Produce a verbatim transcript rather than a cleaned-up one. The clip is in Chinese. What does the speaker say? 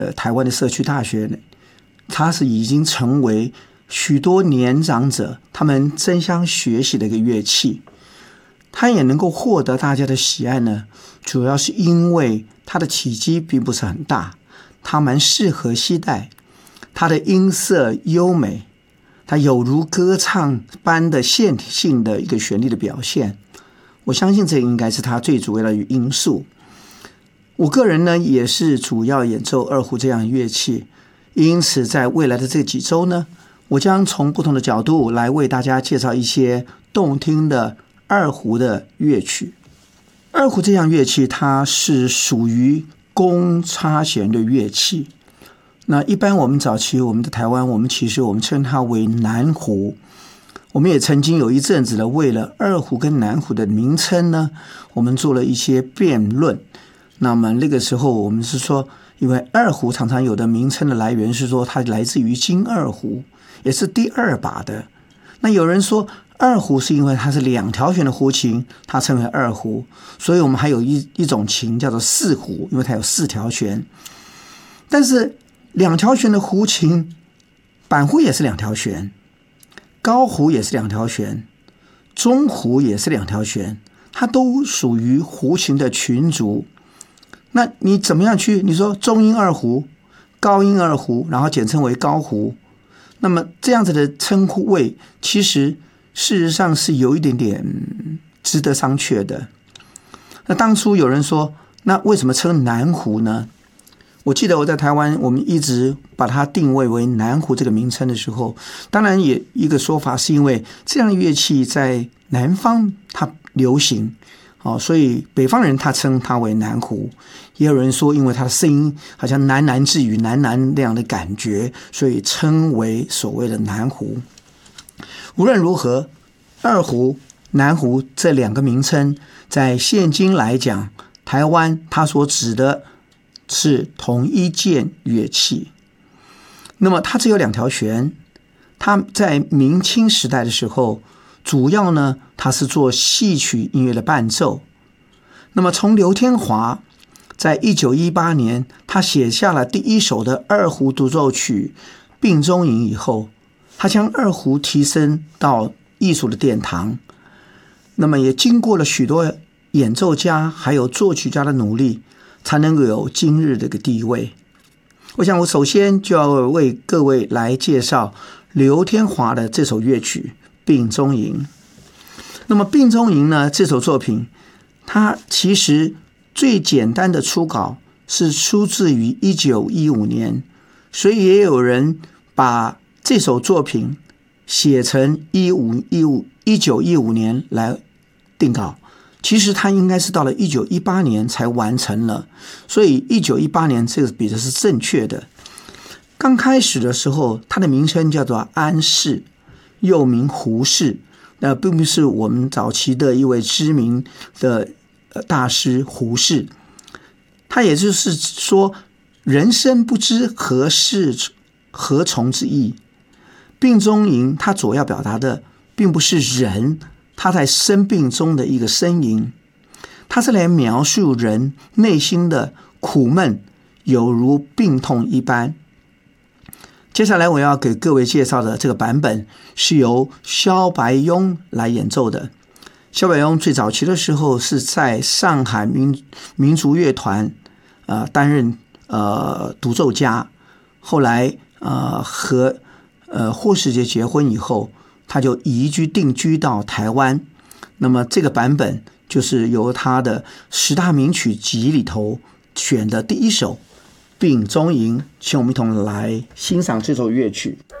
呃台湾的社区大学，它是已经成为许多年长者他们争相学习的一个乐器。它也能够获得大家的喜爱呢，主要是因为它的体积并不是很大，它蛮适合携带，它的音色优美，它有如歌唱般的线性的一个旋律的表现。我相信这应该是它最主要的因素。我个人呢也是主要演奏二胡这样的乐器，因此在未来的这几周呢，我将从不同的角度来为大家介绍一些动听的二胡的乐曲。二胡这样乐器它是属于弓插弦的乐器，那一般我们早期我们的台湾，我们其实我们称它为南胡。我们也曾经有一阵子的为了二胡跟南胡的名称呢，我们做了一些辩论。那么那个时候我们是说，因为二胡常常有的名称的来源是说它来自于金二胡，也是第二把的。那有人说二胡是因为它是两条弦的胡琴，它称为二胡，所以我们还有一一种琴叫做四胡，因为它有四条弦。但是两条弦的胡琴，板胡也是两条弦，高胡也是两条弦，中胡也是两条弦，它都属于胡琴的群族。那你怎么样去，你说中音二胡、高音二胡，然后简称为高胡，那么这样子的称呼位，其实事实上是有一点点值得商榷的。那当初有人说，那为什么称南胡呢？我记得我在台湾，我们一直把它定位为南胡这个名称的时候，当然也一个说法是因为这样的乐器在南方它流行，哦，所以北方人他称它为南胡。也有人说因为它的声音好像喃喃自语喃喃那样的感觉，所以称为所谓的南胡。无论如何，二胡、南胡这两个名称在现今来讲，台湾它所指的是同一件乐器。那么它只有两条弦，它在明清时代的时候，主要呢它是做戏曲音乐的伴奏。那么从刘天华在一九一八年他写下了第一首的二胡独奏曲《病中吟》以后，他将二胡提升到艺术的殿堂。那么也经过了许多演奏家还有作曲家的努力，才能够有今日这个地位。我想我首先就要为各位来介绍刘天华的这首乐曲《病中吟》。那么《病中吟》呢，这首作品它其实最简单的初稿是出自于一九一五年，所以也有人把这首作品写成一九一五年来定稿，其实它应该是到了一九一八年才完成了，所以一九一八年这个比的是正确的。刚开始的时候，它的名称叫做安氏，又名胡氏，那并不是我们早期的一位知名的大师胡适。他也就是说，人生不知何事何从之意。病中吟它主要表达的并不是人他在生病中的一个呻吟，它是来描述人内心的苦闷，有如病痛一般。接下来我要给各位介绍的这个版本是由萧白庸来演奏的。萧白庸最早期的时候是在上海民民族乐团呃担任呃独奏家，后来呃和呃霍世杰结婚以后，他就移居定居到台湾。那么这个版本就是由他的十大名曲集里头选的第一首《病中吟》，请我们一同来欣赏这首乐曲。